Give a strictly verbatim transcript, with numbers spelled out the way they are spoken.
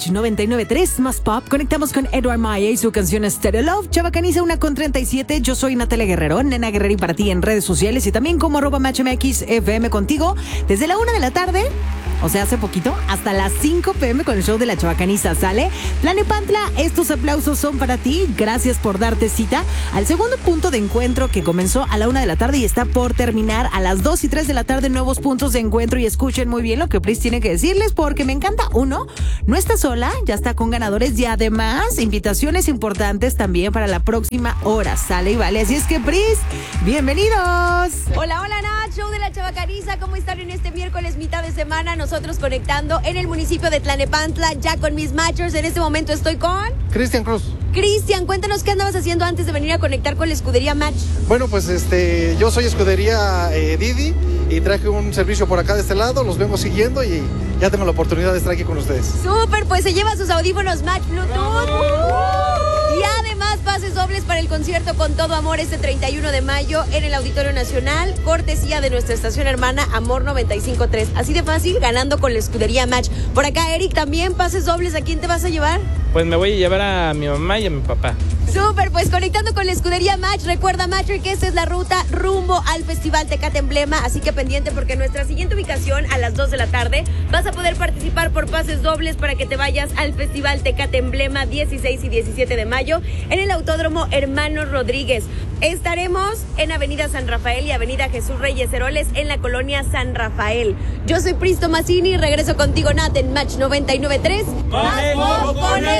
noventa y nueve punto tres, más pop. Conectamos con Edward Maya y su canción Stereo Love. Chavacaniza una con treinta y siete. Yo soy Natalia Guerrero, Nena Guerrero, y para ti en redes sociales y también como arroba matchmx F M contigo desde la una de la tarde. O sea, hace poquito, hasta las cinco pm con el show de la Chavacaniza, ¿sale? Tlanepantla, estos aplausos son para ti. Gracias por darte cita al segundo punto de encuentro que comenzó a la una de la tarde y está por terminar a las dos y tres de la tarde. Nuevos puntos de encuentro, y escuchen muy bien lo que Pris tiene que decirles porque me encanta. Uno, no está sola, ya está con ganadores y además invitaciones importantes también para la próxima hora, ¿sale? Y vale, así es que Pris, bienvenidos. Hola, hola, Nat, show de la Chavacaniza. ¿Cómo están en este miércoles, mitad de semana? Nosotros conectando en el municipio de Tlanepantla, ya con mis matchers. En este momento estoy con... Cristian Cruz. Cristian, cuéntanos qué andabas haciendo antes de venir a conectar con la escudería Match. Bueno, pues este, yo soy escudería eh, Didi y traje un servicio por acá de este lado, los vengo siguiendo y ya tengo la oportunidad de estar aquí con ustedes. Súper, pues se lleva sus audífonos Match Bluetooth. Uh, y además pases dobles para el concierto Con Todo Amor este treinta y uno de mayo en el Auditorio Nacional, cortesía de nuestra estación hermana Amor noventa y cinco punto tres. Así de fácil, ganando con la escudería Match. Por acá, Eric, también pases dobles. ¿A quién te vas a llevar? Pues me voy a llevar a mi mamá y a mi papá. Súper, pues conectando con la escudería Match. Recuerda, Matcher, que esta es la ruta rumbo al Festival Tecate Emblema, así que pendiente porque en nuestra siguiente ubicación a las dos de la tarde vas a poder participar por pases dobles para que te vayas al Festival Tecate Emblema dieciséis y diecisiete de mayo en el Autódromo Hermanos Rodríguez. Estaremos en Avenida San Rafael y Avenida Jesús Reyes Heroles en la colonia San Rafael. Yo soy Pris Tomasini y regreso contigo, Nat, en Match noventa y nueve punto tres. ¡Más pop,